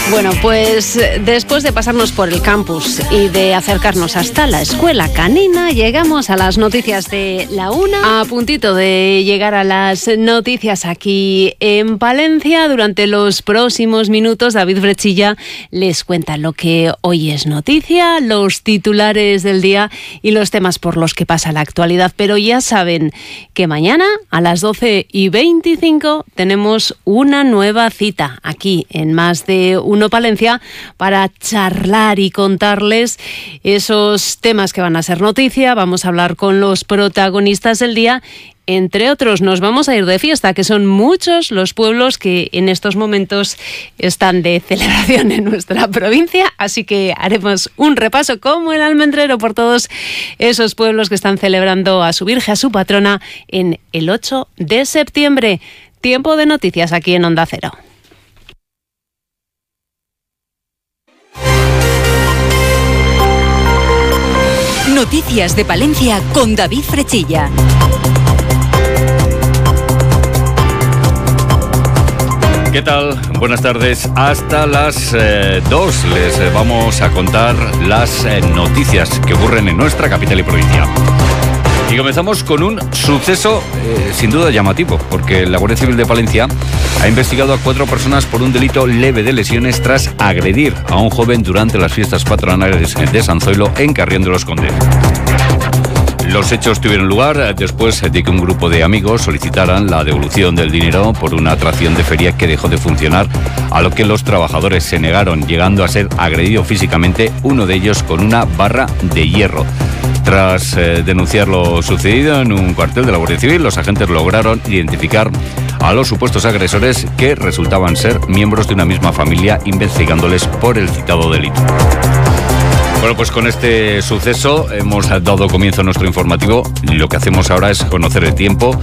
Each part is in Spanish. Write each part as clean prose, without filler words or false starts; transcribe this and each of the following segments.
Bueno, pues después de pasarnos por el campus y de acercarnos hasta la escuela canina, llegamos a las noticias de la 1. A puntito de llegar a las noticias aquí en Palencia. Durante los próximos minutos, David Frechilla les cuenta lo que hoy es noticia, los titulares del día y los temas por los que pasa la actualidad. Pero ya saben que mañana a las 12:25 tenemos una nueva cita aquí en Más de Uno Palencia para charlar y contarles esos temas que van a ser noticia. Vamos a hablar con los protagonistas del día. Entre otros, nos vamos a ir de fiesta, que son muchos los pueblos que en estos momentos están de celebración en nuestra provincia, así que haremos un repaso como el almendrero por todos esos pueblos que están celebrando a su Virgen, a su patrona, en el 8 de septiembre. Tiempo de noticias aquí en Onda Cero. Noticias de Palencia con David Frechilla. ¿Qué tal? Buenas tardes. Hasta las 2 les vamos a contar las noticias que ocurren en nuestra capital y provincia. Y comenzamos con un suceso sin duda llamativo, porque la Guardia Civil de Palencia ha investigado a 4 personas por un delito leve de lesiones tras agredir a un joven durante las fiestas patronales de San Zoilo en Carrión de los Condes. Los hechos tuvieron lugar después de que un grupo de amigos solicitaran la devolución del dinero por una atracción de feria que dejó de funcionar, a lo que los trabajadores se negaron, llegando a ser agredido físicamente, uno de ellos con una barra de hierro. Tras denunciar lo sucedido en un cuartel de la Guardia Civil, los agentes lograron identificar a los supuestos agresores, que resultaban ser miembros de una misma familia, investigándoles por el citado delito. Bueno, pues con este suceso hemos dado comienzo a nuestro informativo y lo que hacemos ahora es conocer el tiempo.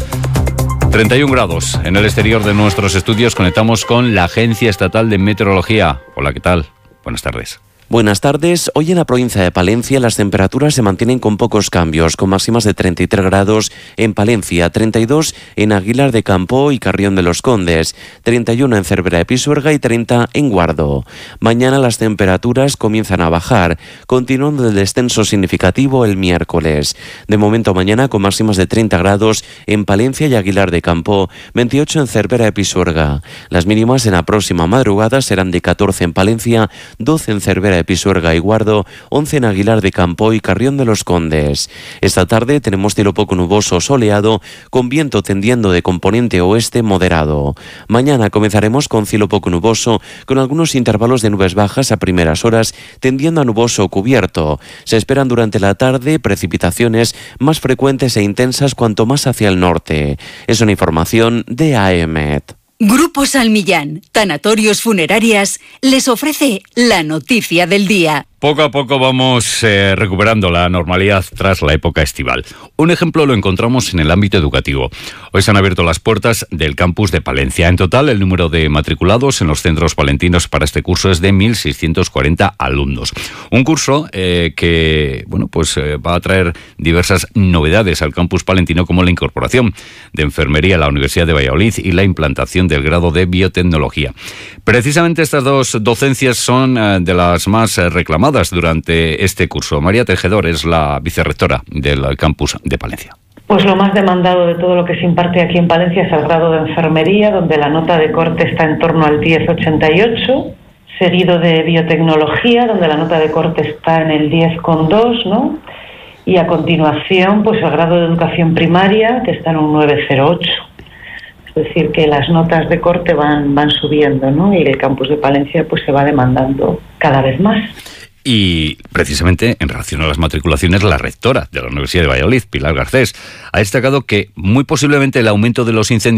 31 grados en el exterior de nuestros estudios. Conectamos con la Agencia Estatal de Meteorología. Hola, ¿qué tal? Buenas tardes. Buenas tardes. Hoy en la provincia de Palencia las temperaturas se mantienen con pocos cambios, con máximas de 33 grados en Palencia, 32 en Aguilar de Campo y Carrión de los Condes, 31 en Cervera de Pisuerga y 30 en Guardo. Mañana las temperaturas comienzan a bajar, continuando el descenso significativo el miércoles. De momento mañana con máximas de 30 grados en Palencia y Aguilar de Campo, 28 en Cervera de Pisuerga. Las mínimas en la próxima madrugada serán de 14 en Palencia, 12 en Cervera de Pisuerga y Guardo, 11 en Aguilar de Campo y Carrión de los Condes. Esta tarde tenemos cielo poco nuboso soleado, con viento tendiendo de componente oeste moderado. Mañana comenzaremos con cielo poco nuboso, con algunos intervalos de nubes bajas a primeras horas, tendiendo a nuboso cubierto. Se esperan durante la tarde precipitaciones más frecuentes e intensas cuanto más hacia el norte. Es una información de AEMET. Grupo Salmillán, Tanatorios Funerarias, les ofrece la noticia del día. Poco a poco vamos recuperando la normalidad tras la época estival. Un ejemplo lo encontramos en el ámbito educativo. Hoy se han abierto las puertas del campus de Palencia. En total, el número de matriculados en los centros palentinos para este curso es de 1.640 alumnos. Un curso que va a traer diversas novedades al campus palentino, como la incorporación de enfermería a la Universidad de Valladolid y la implantación del grado de biotecnología. Precisamente estas dos docencias son de las más reclamadas durante este curso. María Tejedor es la vicerrectora del campus de Palencia. Pues lo más demandado de todo lo que se imparte aquí en Palencia es el grado de enfermería, donde la nota de corte está en torno al 10,88, seguido de biotecnología, donde la nota de corte está en el 10,2, ¿no? Y a continuación, pues el grado de educación primaria, que está en un 9,08. Es decir, que las notas de corte van subiendo, ¿no? Y el campus de Palencia pues se va demandando cada vez más. Y precisamente en relación a las matriculaciones, la rectora de la Universidad de Valladolid, Pilar Garcés, ha destacado que muy posiblemente el aumento de los incendios